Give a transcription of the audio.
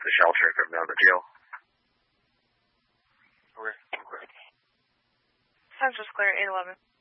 the shelter and come down to jail. Okay. Central Square, 811.